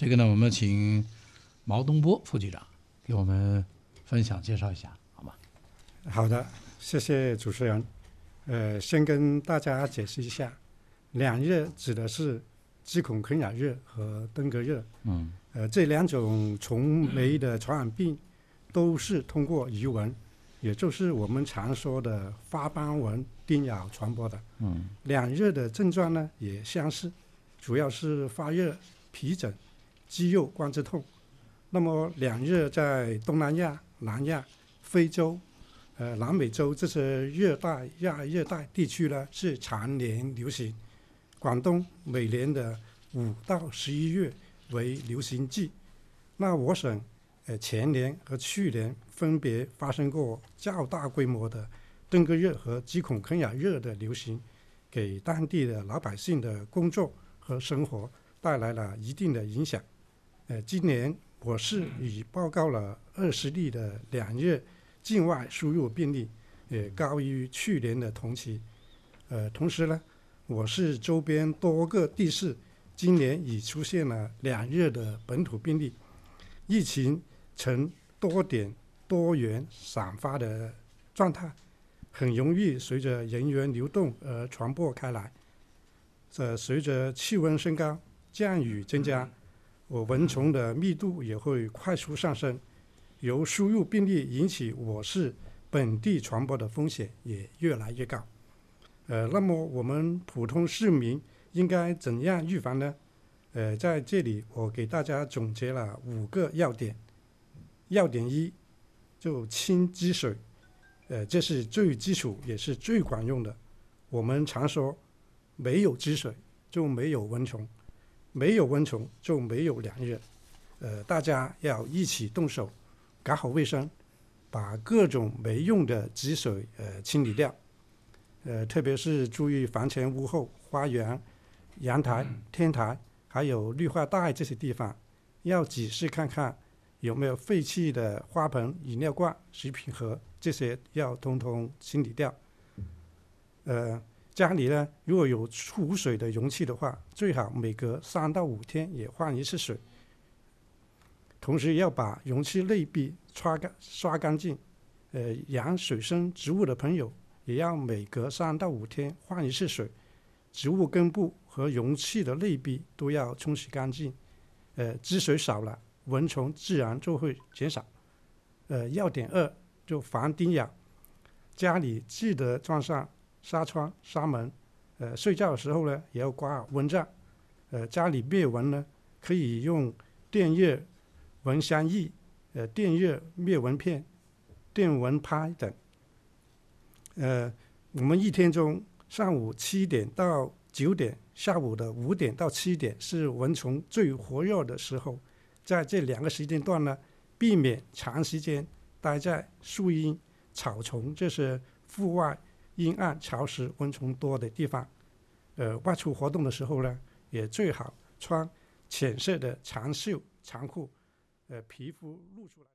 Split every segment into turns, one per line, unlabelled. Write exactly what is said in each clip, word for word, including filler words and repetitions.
这个呢，我们请毛东波副局长给我们分享介绍一下，好吗？
好的，谢谢主持人。呃，先跟大家解释一下，两热指的是鸡孔啃咬热和登革热。嗯，呃，这两种虫媒的传染病都是通过鱼蚊，也就是我们常说的花斑蚊叮咬传播的。嗯，两热的症状呢也相似，主要是发热、皮疹、肌肉关节痛。那么两热在东南亚、南亚、非洲、呃南美洲这些热带、亚热带地区呢是常年流行。广东每年的五到十一月为流行季。那我省呃前年和去年分别发生过较大规模的登革热和鸡孔啃咬热的流行，给当地的老百姓的工作和生活带来了一定的影响。呃，今年我市已报告了二十例的两热境外输入病例，也高于去年的同期。呃，同时呢，我市周边多个地市今年已出现了两热的本土病例，疫情呈多点多元散发的状态，很容易随着人员流动而传播开来。这随着气温升高、降雨增加，我蚊虫的密度也会快速上升，由输入病例引起我市本地传播的风险也越来越高。呃，那么我们普通市民应该怎样预防呢？呃，在这里我给大家总结了五个要点。要点一，就清积水，呃，这是最基础也是最管用的。我们常说，没有积水就没有蚊虫，没有蚊虫就没有两热。呃，大家要一起动手，搞好卫生，把各种没用的积水呃清理掉。呃，特别是注意房前屋后、花园、阳台、天台，还有绿化带这些地方，要仔细看看有没有废弃的花盆、饮料罐、食品盒，这些要通通清理掉。呃，家里呢，如果有储水的容器的话，最好每隔三到五天也换一次水。同时要把容器内壁刷干刷干净。呃，养水生植物的朋友也要每隔三到五天换一次水，植物根部和容器的内壁都要冲洗干净。呃，积水少了，蚊虫自然就会减少。呃，要点二，就防叮咬，家里记得装上纱窗、纱门。呃，睡觉的时候呢，也要挂蚊帐。呃，家里灭蚊呢，可以用电热蚊香液、呃电热灭蚊片、电蚊拍等。呃，我们一天中上午七点到九点，下午的五点到七点是蚊虫最活跃的时候，在这两个时间段呢，避免长时间待在树荫、草丛这些户外阴暗、潮湿、蚊虫多的地方。呃，外出活动的时候呢，也最好穿浅色的长袖长裤，呃，皮肤露出来。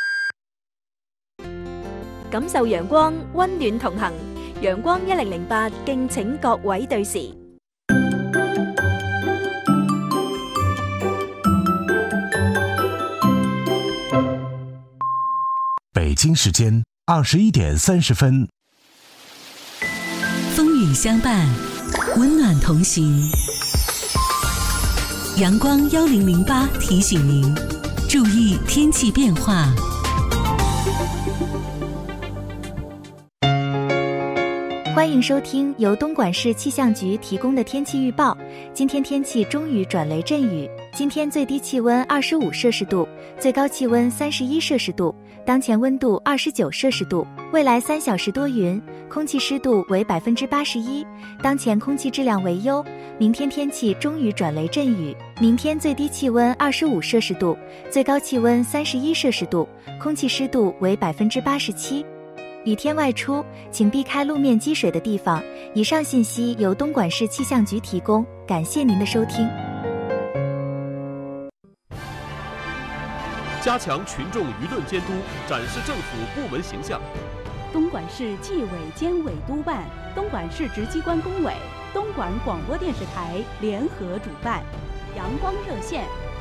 感受陽光，溫暖同行。陽光一零零八，敬請各位對時。
北京時間二十一點三十分。
風雨相伴，溫暖同行。陽光一零零八提醒您，注意天氣變化。
欢迎收听由东莞市气象局提供的天气预报。今天天气中雨转雷阵雨，今天最低气温二十五摄氏度，最高气温三十一摄氏度，当前温度二十九摄氏度。未来三小时多云，空气湿度为百分之八十一，当前空气质量为优。明天天气中雨转雷阵雨，明天最低气温二十五摄氏度，最高气温三十一摄氏度，空气湿度为百分之八十七。雨天外出，请避开路面积水的地方。以上信息由东莞市气象局提供，感谢您的收听。
加强群众舆论监督，展示政府部门形象。
东莞市纪委监委督办，东莞市直机关工委，东莞广播电视台联合主办。阳光热线